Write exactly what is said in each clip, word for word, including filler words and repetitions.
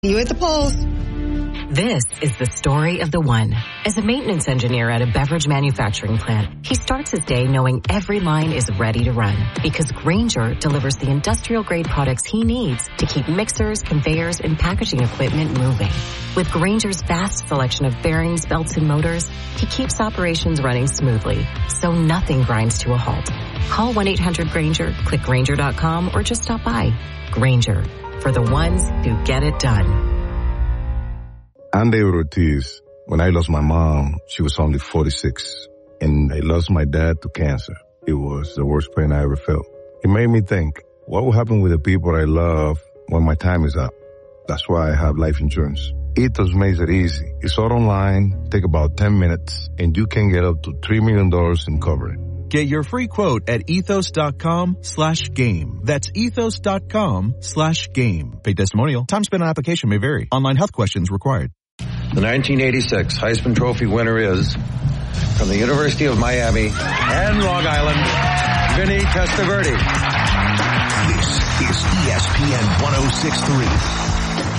You at the polls. This is the story of the one. As a maintenance engineer at a beverage manufacturing plant, he starts his day knowing every line is ready to run because Grainger delivers the industrial-grade products he needs to keep mixers, conveyors, and packaging equipment moving. With Grainger's vast selection of bearings, belts, and motors, he keeps operations running smoothly, so nothing grinds to a halt. Call one eight hundred Grainger, click Grainger dot com, or just stop by. Grainger, for the ones who get it done. I'm David Ortiz. When I lost my mom, she was only forty-six, and I lost my dad to cancer. It was the worst pain I ever felt. It made me think, what will happen with the people I love when my time is up? That's why I have life insurance. Ethos makes it easy. It's all online, take about ten minutes, and you can get up to three million dollars in coverage. Get your free quote at ethos.com slash game. That's ethos.com slash game. Paid testimonial. Time spent on application may vary. Online health questions required. The nineteen eighty-six Heisman Trophy winner is, from the University of Miami and Long Island, Vinny Testaverde. This is E S P N one oh six point three.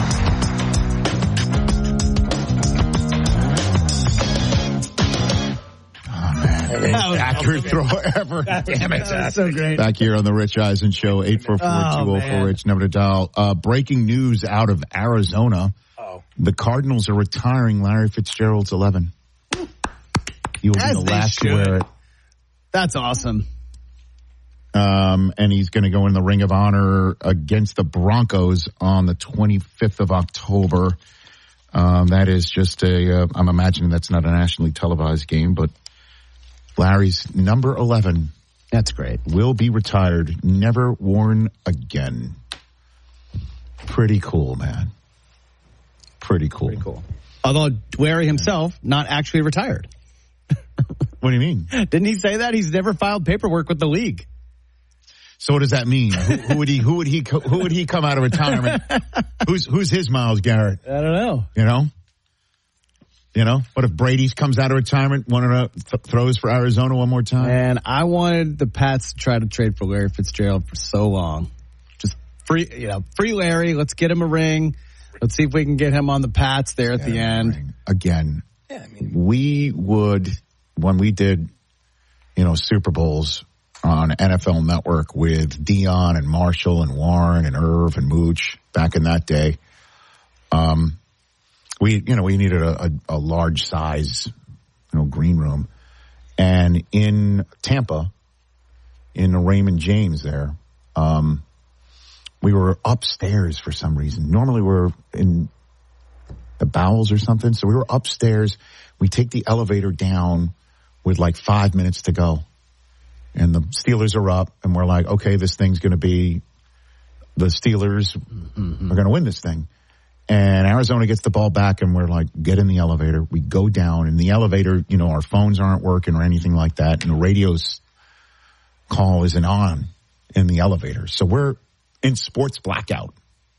Accurate throw ever. Damn it. That's so great. Back here on the Rich Eisen Show, eight four four, two oh four, Rich, number to dial. Uh, breaking news out of Arizona. Oh. The Cardinals are retiring Larry Fitzgerald's eleven. He will As be the last should. to wear it. That's awesome. Um, and he's going to go in the Ring of Honor against the Broncos on the twenty-fifth of October. Um, that is just a, uh, I'm imagining that's not a nationally televised game, but Larry's number eleven. That's great. Will be retired, never worn again. Pretty cool, man. Pretty cool. Pretty cool. Although Larry himself not actually retired. What do you mean? Didn't he say that? He's never filed paperwork with the league. So what does that mean? who, who would he? Who would he? Who would he come out of retirement? who's Who's his Myles Garrett? I don't know. You know. You know, what if Brady comes out of retirement, one of the th- throws for Arizona one more time? And I wanted the Pats to try to trade for Larry Fitzgerald for so long. Just free, you know, free Larry. Let's get him a ring. Let's see if we can get him on the Pats there at yeah, the end. Ring. Again, yeah, I mean, we would, when we did, you know, Super Bowls on N F L Network with Dion and Marshall and Warren and Irv and Mooch back in that day, um, We, you know, we needed a, a, a large size, you know, green room. And in Tampa, in the Raymond James there, um, we were upstairs for some reason. Normally we're in the bowels or something. So we were upstairs. We take the elevator down with like five minutes to go. And the Steelers are up and we're like, okay, this thing's going to be, the Steelers mm-hmm. are going to win this thing. And Arizona gets the ball back, and we're like, get in the elevator. We go down. In the elevator, you know, our phones aren't working or anything like that. And the radio's call isn't on in the elevator. So we're in sports blackout.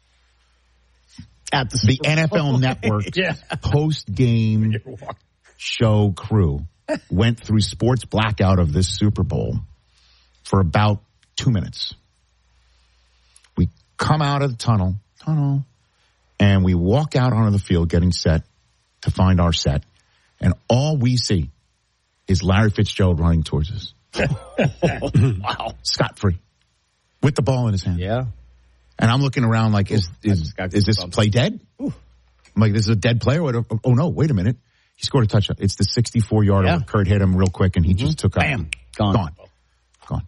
At the, the N F L Network yeah. post-game show crew went through sports blackout of this Super Bowl for about two minutes. We come out of the tunnel, tunnel, and we walk out onto the field getting set to find our set. And all we see is Larry Fitzgerald running towards us. Wow. Scot-free. With the ball in his hand. Yeah. And I'm looking around like, is is, is this play dead? Ooh. I'm like, this is a dead player? Oh, no, wait a minute. He scored a touchdown. It's the sixty-four yarder. Yeah. Kurt hit him real quick, and he mm-hmm. just took off. Bam. Gone. Gone. Gone.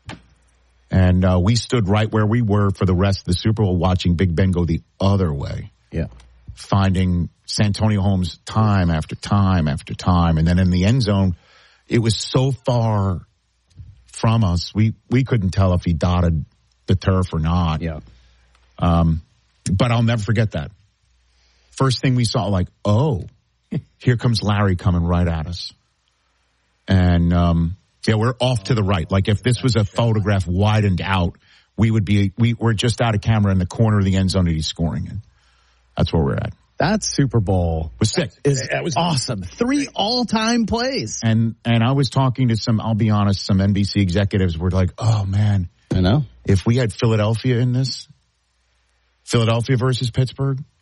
And uh, we stood right where we were for the rest of the Super Bowl watching Big Ben go the other way. Yeah. Finding Santonio Holmes time after time after time. And then in the end zone, it was so far from us, we, we couldn't tell if he dotted the turf or not. Yeah. Um, but I'll never forget that. First thing we saw, like, oh, here comes Larry coming right at us. And, um, yeah, we're off to the right. Like if this was a photograph widened out, we would be, we we're just out of camera in the corner of the end zone that he's scoring in. That's where we're at. That Super Bowl was sick. Is that was awesome. Three all-time plays. And and I was talking to some, I'll be honest, some N B C executives were like, oh man, I know. If we had Philadelphia in this, Philadelphia versus Pittsburgh,